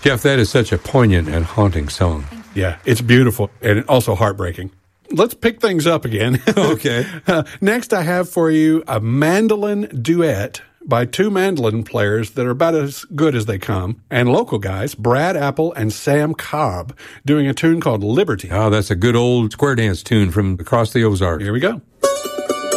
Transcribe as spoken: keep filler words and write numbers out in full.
Jeff, that is such a poignant and haunting song. Yeah, it's beautiful and also heartbreaking. Let's pick things up again. Okay. uh, next, I have for you a mandolin duet by two mandolin players that are about as good as they come, and local guys, Brad Apple and Sam Cobb, doing a tune called Liberty. Oh, that's a good old square dance tune from across the Ozarks. Here we go.